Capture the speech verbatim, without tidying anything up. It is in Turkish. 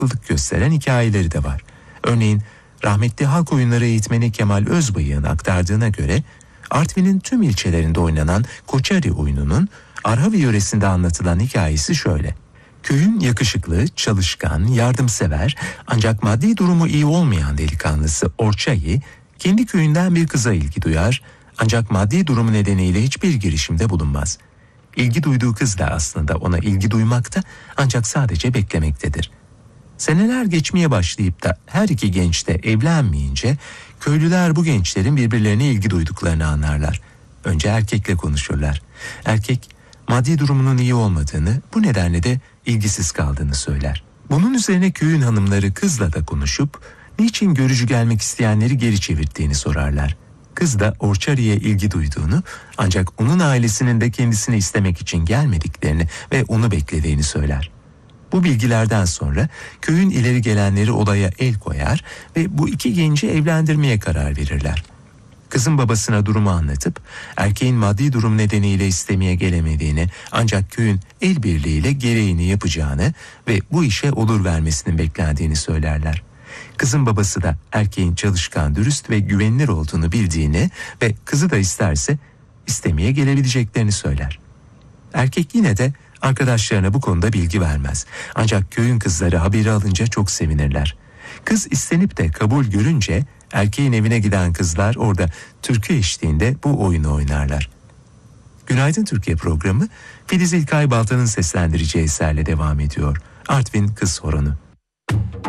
farklılık gösteren hikayeleri de var. Örneğin rahmetli halk oyunları eğitmeni Kemal Özbayık'ın aktardığına göre Artvin'in tüm ilçelerinde oynanan Koçari oyununun Arhavi yöresinde anlatılan hikayesi şöyle. Köyün yakışıklı, çalışkan, yardımsever ancak maddi durumu iyi olmayan delikanlısı Orçayı kendi köyünden bir kıza ilgi duyar ancak maddi durumu nedeniyle hiçbir girişimde bulunmaz. İlgi duyduğu kız da aslında ona ilgi duymakta ancak sadece beklemektedir. Seneler geçmeye başlayıp da her iki genç de evlenmeyince köylüler bu gençlerin birbirlerine ilgi duyduklarını anlarlar. Önce erkekle konuşurlar. Erkek maddi durumunun iyi olmadığını, bu nedenle de ilgisiz kaldığını söyler. Bunun üzerine köyün hanımları kızla da konuşup niçin görücü gelmek isteyenleri geri çevirdiğini sorarlar. Kız da Orçari'ye ilgi duyduğunu ancak onun ailesinin de kendisini istemek için gelmediklerini ve onu beklediğini söyler. Bu bilgilerden sonra köyün ileri gelenleri olaya el koyar ve bu iki genci evlendirmeye karar verirler. Kızın babasına durumu anlatıp erkeğin maddi durum nedeniyle istemeye gelemediğini ancak köyün el birliğiyle gereğini yapacağını ve bu işe olur vermesinin beklendiğini söylerler. Kızın babası da erkeğin çalışkan, dürüst ve güvenilir olduğunu bildiğini ve kızı da isterse istemeye gelebileceklerini söyler. Erkek yine de arkadaşlarına bu konuda bilgi vermez. Ancak köyün kızları haberi alınca çok sevinirler. Kız istenip de kabul görünce erkeğin evine giden kızlar orada türkü eşliğinde bu oyunu oynarlar. Günaydın Türkiye programı Filiz İlkay Balta'nın seslendireceği eserle devam ediyor. Artvin Kız Horonu.